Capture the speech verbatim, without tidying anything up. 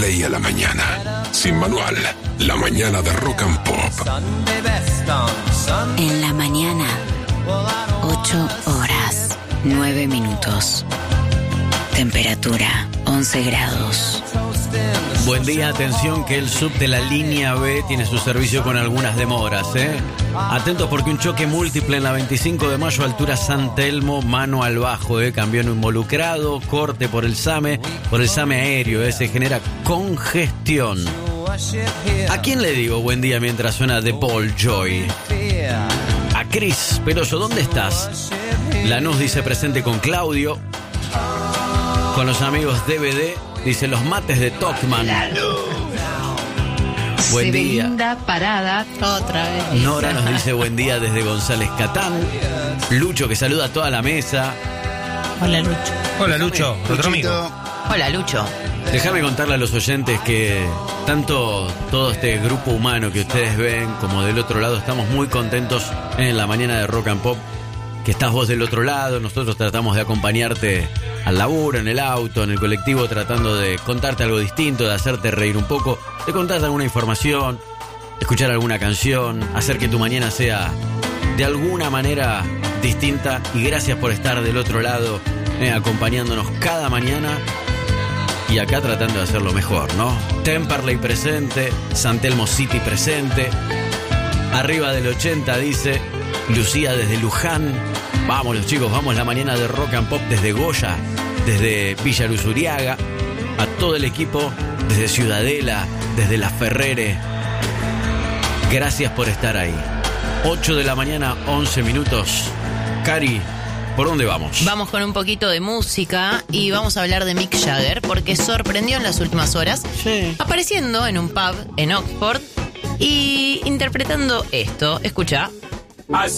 play a la mañana. Sin manual, la mañana de Rock and Pop. En la mañana, ocho horas, nueve minutos. Temperatura, once grados. Buen día, atención que el sub de la línea B tiene su servicio con algunas demoras, ¿eh? Atentos porque un choque múltiple en la veinticinco de mayo, altura San Telmo, mano al bajo, ¿eh? Camión involucrado, corte por el SAME, por el SAME aéreo, ¿eh? Se genera congestión. ¿A quién le digo buen día mientras suena The Ball Joy? A Cris Peroso, ¿dónde estás? Lanús dice presente con Claudio. Con los amigos D V D, dice los mates de Tocman. Buen día. Segunda parada, otra vez. Nora nos dice buen día desde González Catán. Lucho que saluda a toda la mesa. Hola, Lucho. Hola, Lucho, otro amigo. Hola, Lucho. Déjame contarle a los oyentes que tanto todo este grupo humano que ustedes ven como del otro lado estamos muy contentos en la mañana de Rock and Pop. Que estás vos del otro lado, nosotros tratamos de acompañarte al laburo, en el auto, en el colectivo, tratando de contarte algo distinto, de hacerte reír un poco, de contarte alguna información, escuchar alguna canción, hacer que tu mañana sea de alguna manera distinta. Y gracias por estar del otro lado, eh, acompañándonos cada mañana y acá tratando de hacerlo mejor, ¿no? Temperley presente, San Telmo City presente, arriba del ochenta dice Lucía desde Luján. Vamos los chicos, vamos la mañana de Rock and Pop desde Goya, desde Villa Luz Uriaga, a todo el equipo desde Ciudadela, desde La Ferrere. Gracias por estar ahí. ocho de la mañana, once minutos. Cari, ¿por dónde vamos? Vamos con un poquito de música y vamos a hablar de Mick Jagger porque sorprendió en las últimas horas, Sí. apareciendo en un pub en Oxford y interpretando esto. Escucha.